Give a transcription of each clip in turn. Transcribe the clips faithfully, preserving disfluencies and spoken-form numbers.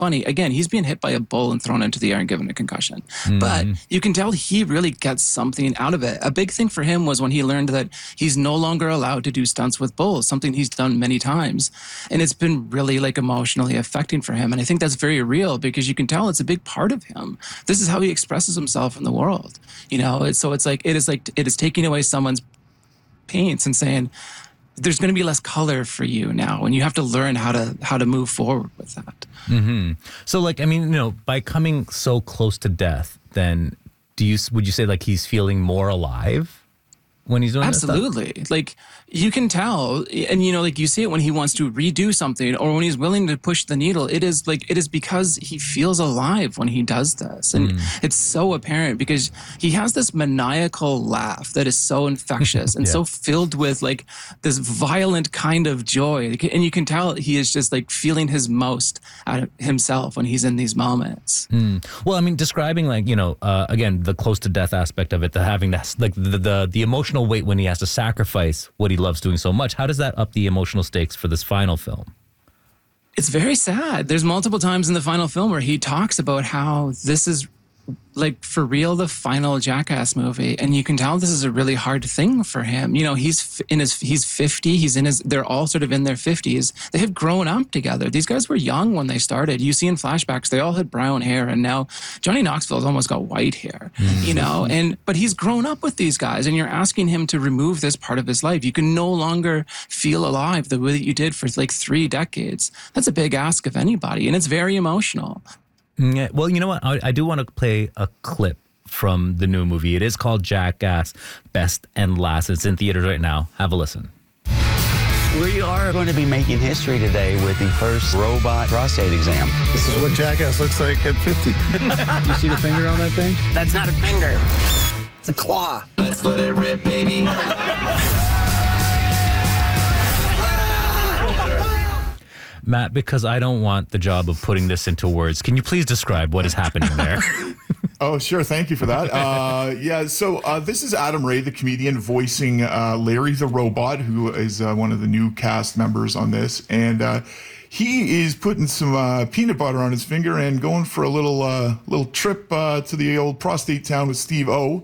funny. Again, he's being hit by a bull and thrown into the air and given a concussion. Mm-hmm. But you can tell he really gets something out of it. A big thing for him was when he learned that he's no longer allowed to do stunts with bulls, something he's done many times. And it's been really like emotionally affecting for him. And I think that's very real because you can tell it's a big part of him. This is how he expresses himself in the world. You know, it's, so it's like, it is like, it is taking away someone's paints and saying, there's going to be less color for you now, and you have to learn how to how to move forward with that. Mm-hmm. So, like, I mean, you know, by coming so close to death, then do you would you say like he's feeling more alive when he's doing Absolutely. This stuff? Like, you can tell, and you know, like you see it when he wants to redo something or when he's willing to push the needle. It is like, it is because he feels alive when he does this. And mm. it's so apparent because he has this maniacal laugh that is so infectious and yeah. so filled with like this violent kind of joy. And you can tell he is just like feeling his most out of himself when he's in these moments. Mm. Well, I mean, describing like, you know, uh, again, the close to death aspect of it, the having that, like the, the, the emotional weight when he has to sacrifice what he loves doing so much. How does that up the emotional stakes for this final film? It's very sad. There's multiple times in the final film where he talks about how this is like for real the final Jackass movie, and you can tell this is a really hard thing for him. You know, he's in his he's fifty. He's in his. They're all sort of in their fifties. They have grown up together. These guys were young when they started. You see in flashbacks, they all had brown hair, and now Johnny Knoxville's almost got white hair. Mm. You know, and but he's grown up with these guys, and you're asking him to remove this part of his life. You can no longer feel alive the way that you did for like three decades. That's a big ask of anybody, and it's very emotional. Yeah, well, you know what? I, I do want to play a clip from the new movie. It is called Jackass Best and Last. It's in theaters right now. Have a listen. We are going to be making history today with the first robot prostate exam. This is what Jackass looks like at fifty. You see the finger on that thing? That's not a finger. It's a claw. Let's let it rip, baby. Matt, because I don't want the job of putting this into words, can you please describe what is happening there? Oh, sure. Thank you for that. Uh, yeah, so uh, this is Adam Ray, the comedian, voicing uh, Larry the Robot, who is uh, one of the new cast members on this. And uh, he is putting some uh, peanut butter on his finger and going for a little uh, little trip uh, to the old prostate town with Steve O.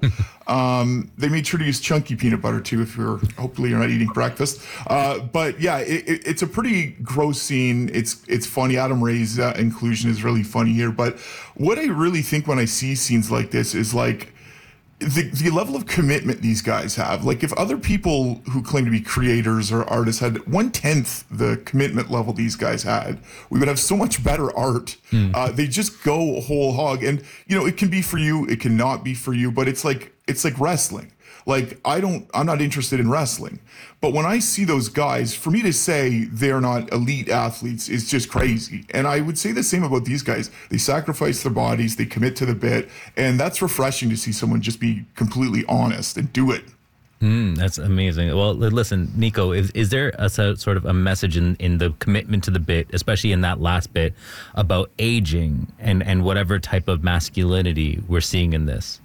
Um, they made sure to use chunky peanut butter too, if you're, hopefully you're not eating breakfast. Uh, but yeah, it, it, it's a pretty gross scene. It's, it's funny. Adam Ray's uh, inclusion is really funny here. But what I really think when I see scenes like this is like, the, the level of commitment these guys have. Like if other people who claim to be creators or artists had one-tenth the commitment level these guys had, we would have so much better art. Mm. Uh, they just go whole hog. And, you know, it can be for you, it cannot be for you, but it's like, it's like wrestling. Like, I don't, I'm not interested in wrestling. But when I see those guys, for me to say they're not elite athletes is just crazy. And I would say the same about these guys. They sacrifice their bodies, they commit to the bit. And that's refreshing to see someone just be completely honest and do it. Mm, that's amazing. Well, listen, Nico, is, is there a sort of a message in, in the commitment to the bit, especially in that last bit, about aging and, and whatever type of masculinity we're seeing in this?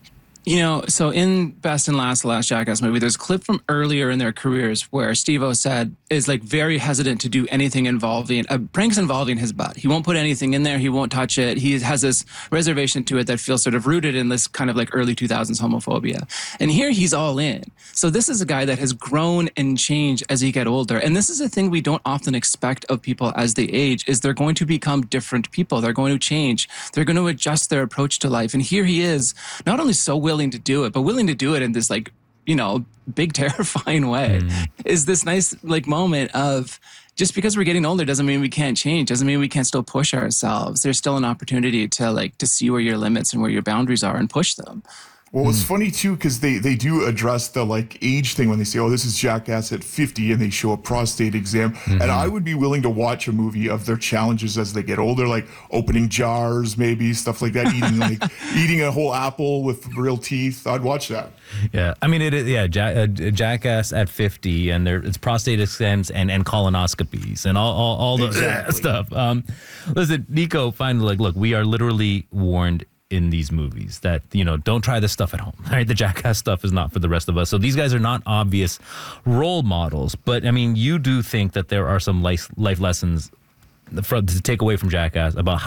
You know, so in Best and Last, the last Jackass movie, there's a clip from earlier in their careers where Steve-O said is like very hesitant to do anything involving, uh, pranks involving his butt. He won't put anything in there. He won't touch it. He has this reservation to it that feels sort of rooted in this kind of like early two thousands homophobia. And here he's all in. So this is a guy that has grown and changed as he get older. And this is a thing we don't often expect of people as they age, is they're going to become different people. They're going to change. They're going to adjust their approach to life. And here he is, not only so willing to do it, but willing to do it in this like, you know, big, terrifying way. Mm. Is this nice like moment of just because we're getting older doesn't mean we can't change, doesn't mean we can't still push ourselves. There's still an opportunity to like to see where your limits and where your boundaries are and push them. Well, it's funny too, because they, they do address the like age thing when they say, oh, this is Jackass at fifty, and they show a prostate exam. Mm-hmm. And I would be willing to watch a movie of their challenges as they get older, like opening jars, maybe stuff like that, eating like eating a whole apple with real teeth. I'd watch that. Yeah, I mean, it is, yeah, Jack, uh, Jackass at fifty, and there it's prostate exams and, and colonoscopies and all all, all the exactly. stuff. Um, listen, Nico, finally, like, look, we are literally warned in these movies that, you know, don't try this stuff at home, right? The Jackass stuff is not for the rest of us. So these guys are not obvious role models. But, I mean, you do think that there are some life, life lessons for, to take away from Jackass about